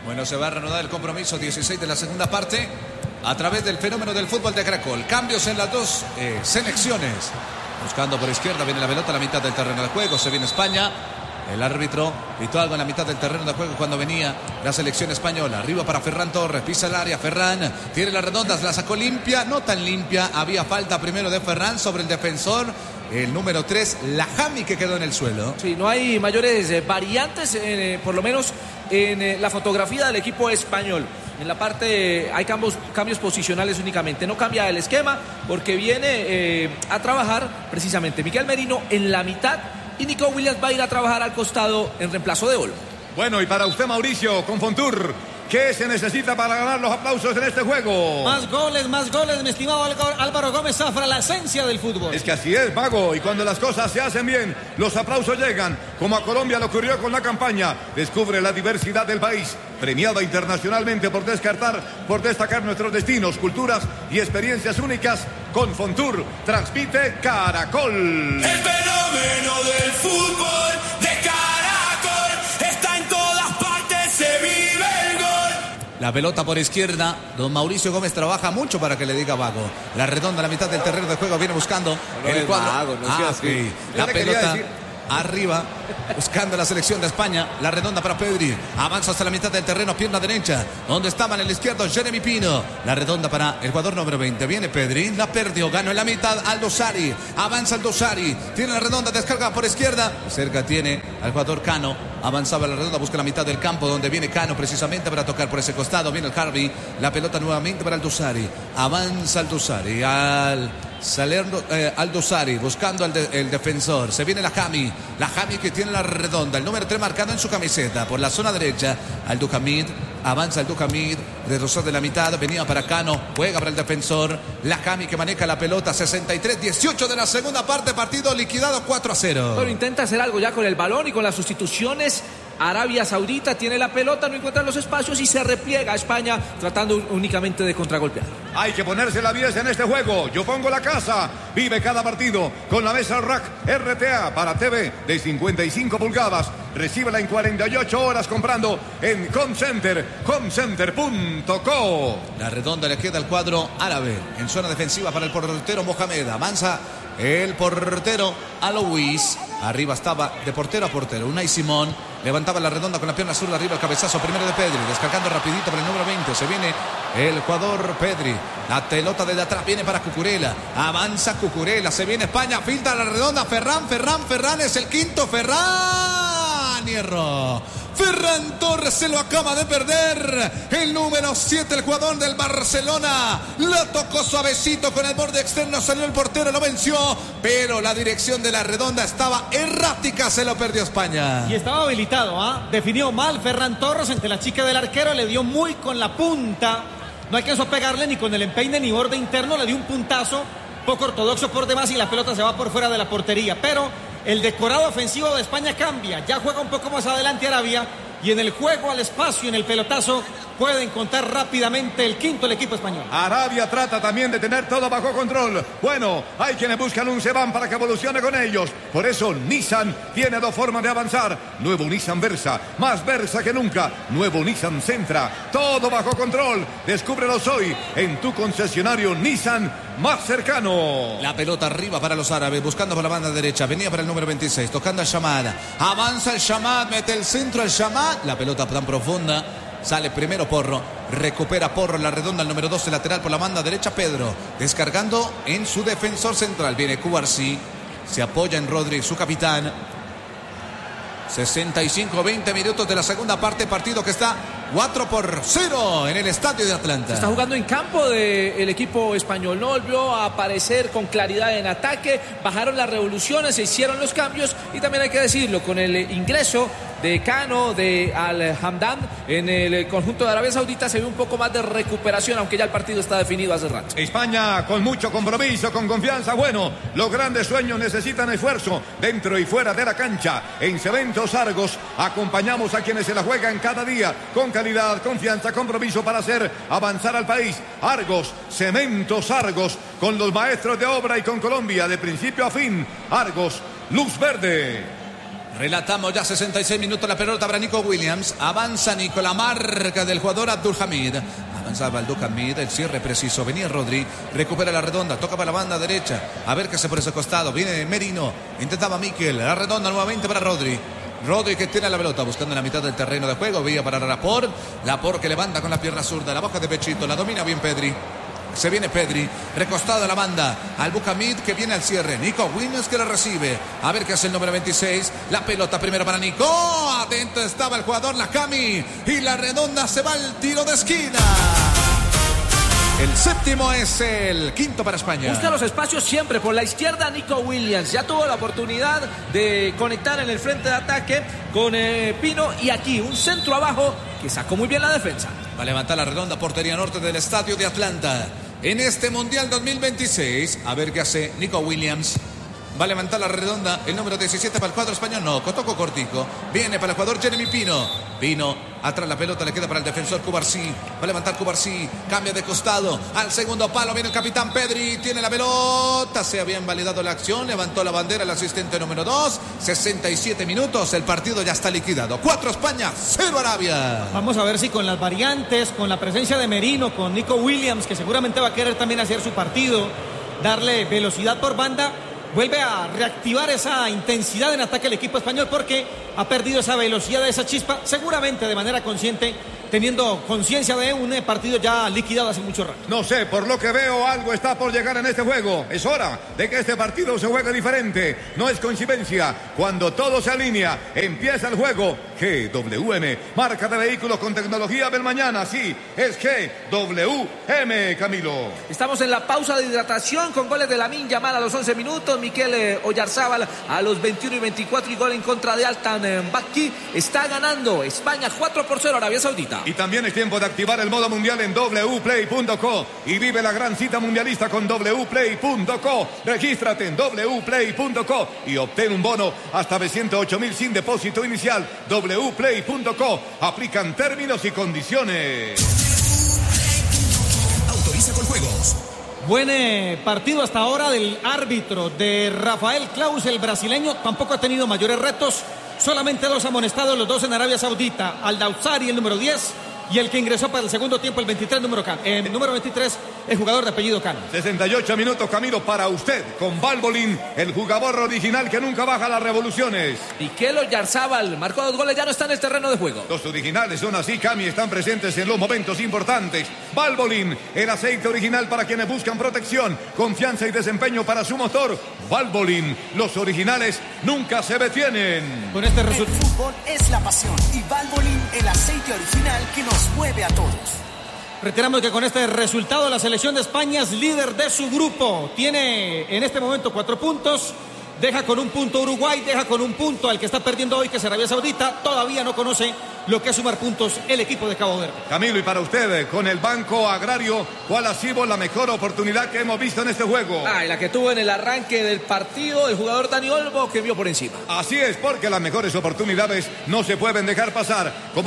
Bueno, se va a reanudar el compromiso 16 de la segunda parte a través del fenómeno del fútbol de Caracol. Cambios en las dos selecciones. Buscando por izquierda, viene la pelota a la mitad del terreno de juego. Se viene España. El árbitro pitó algo en la mitad del terreno de juego cuando venía la selección española. Arriba para Ferran Torres, pisa el área. Ferran tiene las redondas, la sacó limpia, no tan limpia. Había falta primero de Ferran sobre el defensor. El número 3, Lajami, que quedó en el suelo. Sí, no hay mayores variantes, por lo menos en la fotografía del equipo español. En la parte hay cambios posicionales únicamente. No cambia el esquema porque viene a trabajar precisamente Miguel Merino en la mitad y Nico Williams va a ir a trabajar al costado en reemplazo de Olmo. Bueno, y para usted, Mauricio, con Fontour, ¿qué se necesita para ganar los aplausos en este juego? Más goles, mi estimado Álvaro Gómez Zafra, la esencia del fútbol. Es que así es, Vago, y cuando las cosas se hacen bien, los aplausos llegan, como a Colombia le ocurrió con la campaña. Descubre la diversidad del país, premiada internacionalmente por destacar nuestros destinos, culturas y experiencias únicas. Con Fontour, transmite Caracol. El fenómeno del fútbol de Caracol está en todas partes, se vive el gol. La pelota por izquierda. Don Mauricio Gómez trabaja mucho para que le diga Vago. La redonda a la mitad del terreno de juego viene buscando en el cuadro. Vago, no sea así. Sí. La pelota arriba, buscando la selección de España. La redonda para Pedri. Avanza hasta la mitad del terreno, pierna derecha. Donde estaba en el izquierdo Jeremy Pino. La redonda para el jugador número 20. Viene Pedri, la perdió, ganó en la mitad Aldo Sari. Avanza Aldo Sari. Tiene la redonda, descarga por izquierda. Cerca tiene al jugador Cano. Avanzaba la redonda, busca la mitad del campo donde viene Cano precisamente para tocar por ese costado. Viene el Harvey. La pelota nuevamente para Aldo Sari. Avanza Aldo Sari Aldo Sari buscando el defensor. Se viene la Jami que tiene la redonda, el número 3 marcado en su camiseta por la zona derecha. Aldo Hamid, avanza Aldo Hamid de rozar de la mitad, venía para Cano, juega para el defensor. La Jami que maneja la pelota. 63-18 de la segunda parte, partido liquidado 4-0. Bueno, intenta hacer algo ya con el balón y con las sustituciones. Arabia Saudita tiene la pelota, no encuentra los espacios y se repliega a España tratando únicamente de contragolpear. Hay que ponerse la 10 en este juego. Yo pongo la casa. Vive cada partido con la mesa Rack RTA para TV de 55 pulgadas. Recíbela en 48 horas comprando en homecenter.co. La redonda le queda al cuadro árabe en zona defensiva para el portero Mohamed. Avanza el portero Alois. Arriba estaba de portero a portero Unai Simón. Levantaba la redonda con la pierna zurda arriba, el cabezazo primero de Pedri, descargando rapidito para el número 20. Se viene el jugador Pedri. La pelota desde atrás viene para Cucurella. Avanza Cucurella, se viene España, filtra la redonda. Ferran es el quinto. Ferran Hierro. Ferran Torres se lo acaba de perder. El número 7, el jugador del Barcelona. La tocó suavecito con el borde externo. Salió el portero, lo venció. Pero la dirección de la redonda estaba errática. Se lo perdió España. Y estaba habilitado, definió mal Ferran Torres ante la chica del arquero. Le dio muy con la punta. No alcanzó a pegarle ni con el empeine ni borde interno. Le dio un puntazo poco ortodoxo por demás y la pelota se va por fuera de la portería. Pero el decorado ofensivo de España cambia. Ya juega un poco más adelante Arabia. Y en el juego al espacio, en el pelotazo, puede encontrar rápidamente el quinto el equipo español. Arabia trata también de tener todo bajo control. Bueno, hay quienes buscan un Sedan para que evolucione con ellos. Por eso Nissan tiene dos formas de avanzar. Nuevo Nissan Versa, más Versa que nunca. Nuevo Nissan Sentra, todo bajo control. Descúbrelos hoy en tu concesionario Nissan más cercano. La pelota arriba para los árabes, buscando por la banda derecha. Venía para el número 26, tocando al Shamad. Avanza el Shamad, mete el centro al Shamad. La pelota tan profunda. Sale primero Porro, recupera Porro en la redonda, el número 12 lateral por la banda derecha Pedro, descargando en su defensor central. Viene Cubarsí, se apoya en Rodri, su capitán. 65-20 minutos de la segunda parte, partido que está 4-0 en el estadio de Atlanta. Se está jugando en campo del equipo español. No volvió a aparecer con claridad en ataque. Bajaron las revoluciones, se hicieron los cambios y también hay que decirlo, con el ingreso de Cano, de Al-Hamdan en el conjunto de Arabia Saudita se ve un poco más de recuperación, aunque ya el partido está definido hace rato. España con mucho compromiso, con confianza. Bueno, los grandes sueños necesitan esfuerzo dentro y fuera de la cancha. En Cementos Argos acompañamos a quienes se la juegan cada día con calidad, confianza, compromiso para hacer avanzar al país. Argos, Cementos Argos, con los maestros de obra y con Colombia de principio a fin. Argos, luz verde. Relatamos ya 66 minutos la pelota para Nico Williams. Avanza Nico, la marca del jugador Abdulhamid. Avanzaba Abdulhamid, el cierre preciso. Venía Rodri, recupera la redonda, toca para la banda derecha. A ver qué hace por ese costado. Viene Merino, intentaba Mikel. La redonda nuevamente para Rodri. Rodri que tiene la pelota buscando en la mitad del terreno de juego. Vía para Laporte. Laporte que levanta con la pierna zurda. La boca de pechito, la domina bien Pedri. Se viene Pedri, recostado a la banda. Al Bucamid que viene al cierre. Nico Williams que la recibe. A ver qué hace el número 26. La pelota primero para Nico. Atento estaba el jugador Lakami. Y la redonda se va al tiro de esquina. El séptimo es el quinto para España. Busca los espacios siempre por la izquierda. Nico Williams ya tuvo la oportunidad de conectar en el frente de ataque con Pino. Y aquí un centro abajo que sacó muy bien la defensa. Va a levantar la redonda, portería norte del estadio de Atlanta. En este Mundial 2026, a ver qué hace Nico Williams. Va a levantar la redonda, el número 17 para el cuadro español. No, Cotoco cortico. Viene para el jugador Jeremy Pino. Pino, atrás la pelota, le queda para el defensor Cubarsí. Va a levantar Cubarsí, cambia de costado. Al segundo palo viene el capitán Pedri. Tiene la pelota, se había invalidado la acción. Levantó la bandera el asistente número 2. 67 minutos, el partido ya está liquidado. 4 España, 0 Arabia. Vamos a ver si con las variantes, con la presencia de Merino, con Nico Williams, que seguramente va a querer también hacer su partido, darle velocidad por banda, vuelve a reactivar esa intensidad en ataque el equipo español, porque ha perdido esa velocidad, esa chispa, seguramente de manera consciente, teniendo conciencia de un partido ya liquidado hace mucho rato. No sé, por lo que veo, algo está por llegar en este juego. Es hora de que este partido se juegue diferente. No es coincidencia. Cuando todo se alinea, empieza el juego. GWM, marca de vehículos con tecnología del mañana. Sí, es GWM, Camilo. Estamos en la pausa de hidratación con goles de Lamine Yamal a los 11 minutos. Mikel Oyarzábal a los 21 y 24 y gol en contra de Altan Bakki. Está ganando España 4-0 Arabia Saudita. Y también es tiempo de activar el modo mundial en wplay.co y vive la gran cita mundialista con wplay.co. Regístrate en wplay.co y obtén un bono hasta de 108.000 sin depósito inicial. wplay.co. Aplican términos y condiciones. Autoriza con juegos. Buen partido hasta ahora del árbitro, de Rafael Claus, el brasileño. Tampoco ha tenido mayores retos. Solamente 2 amonestados, los 2 en Arabia Saudita. Al-Dawsari, el número 10, y el que ingresó para el segundo tiempo, el 23, número 23, el jugador de apellido Can. 68 minutos, Camilo, para usted, con Valbolín, el jugador original que nunca baja las revoluciones. Mikel Oyarzábal marcó 2 goles, ya no está en el terreno de juego. Los originales son así, Cami, están presentes en los momentos importantes. Valbolín, el aceite original para quienes buscan protección, confianza y desempeño para su motor. Valbolín, los originales nunca se detienen. Con este El fútbol es la pasión y Valvoline, el aceite original que nos mueve a todos. Reiteramos que con este resultado la selección de España es líder de su grupo. Tiene en este momento 4 puntos. Deja con un punto Uruguay, deja con un punto al que está perdiendo hoy, que es Arabia Saudita. Todavía no conoce lo que es sumar puntos el equipo de Cabo Verde. Camilo, y para usted, con el Banco Agrario, ¿cuál ha sido la mejor oportunidad que hemos visto en este juego? La que tuvo en el arranque del partido el jugador Dani Olmo, que vio por encima. Así es, porque las mejores oportunidades no se pueden dejar pasar.